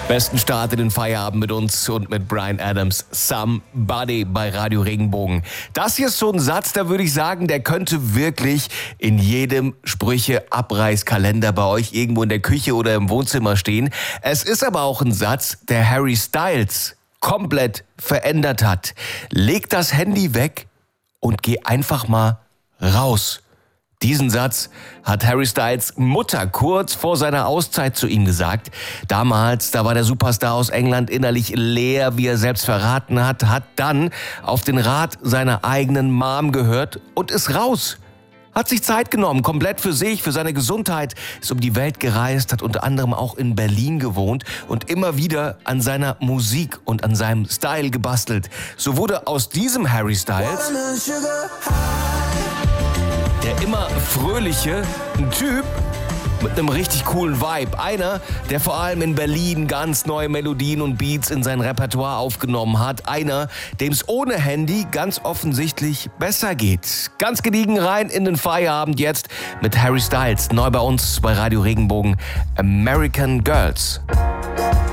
Besten Start in den Feierabend mit uns und mit Bryan Adams. Somebody bei Radio Regenbogen. Das hier ist so ein Satz, da würde ich sagen, der könnte wirklich in jedem Sprüche-Abreißkalender bei euch irgendwo in der Küche oder im Wohnzimmer stehen. Es ist aber auch ein Satz, der Harry Styles komplett verändert hat. Leg das Handy weg und geh einfach mal raus. Diesen Satz hat Harry Styles Mutter kurz vor seiner Auszeit zu ihm gesagt. Damals, da war der Superstar aus England innerlich leer, wie er selbst verraten hat dann auf den Rat seiner eigenen Mom gehört und ist raus. Hat sich Zeit genommen, komplett für sich, für seine Gesundheit, ist um die Welt gereist, hat unter anderem auch in Berlin gewohnt und immer wieder an seiner Musik und an seinem Style gebastelt. So wurde aus diesem Harry Styles der immer fröhliche, ein Typ mit einem richtig coolen Vibe. Einer, der vor allem in Berlin ganz neue Melodien und Beats in sein Repertoire aufgenommen hat. Einer, dem es ohne Handy ganz offensichtlich besser geht. Ganz gediegen rein in den Feierabend jetzt mit Harry Styles. Neu bei uns bei Radio Regenbogen, American Girls.